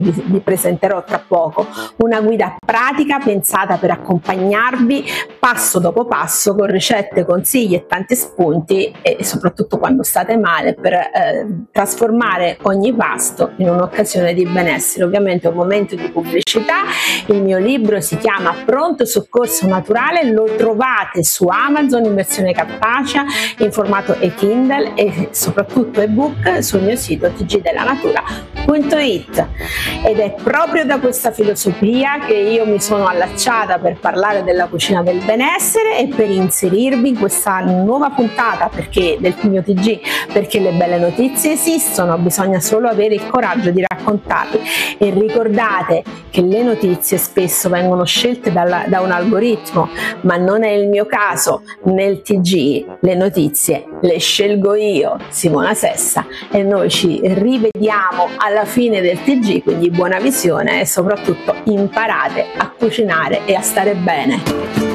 vi presenterò tra poco, una guida pratica pensata per accompagnarvi passo dopo passo con ricette, consigli e tanti spunti, e soprattutto quando state male, per trasformare ogni pasto in un'occasione di benessere. Ovviamente un momento di pubblicità: il mio libro si chiama Pronto Soccorso Naturale, lo trovate su Amazon in versione cartacea, in formato e-Kindle e soprattutto ebook sul mio sito tgdellanatura.it. ed è proprio da questa filosofia che io mi sono allacciata per parlare della cucina del benessere e per inserirvi in questa nuova puntata del mio TG, perché le belle notizie esistono, bisogna solo avere il coraggio di raccontarle. E ricordate che le notizie spesso vengono scelte da un algoritmo, ma non è il mio caso. Nel TG le notizie le scelgo io, Simona Sessa, e noi ci rivediamo alla fine del TG, quindi buona visione e soprattutto imparate a cucinare e a stare bene.